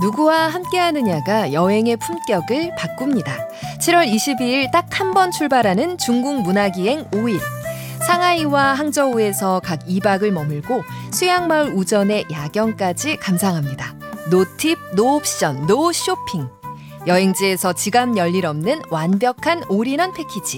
누구와 함께하느냐가 여행의 품격을 바꿉니다. 7월 22일 딱 한 번 출발하는 중국 문화기행 5일. 상하이와 항저우에서 각 2박을 머물고 수양마을 우전의 야경까지 감상합니다. 노팁, 노옵션, 노쇼핑. 여행지에서 지갑 열일 없는 완벽한 올인원 패키지.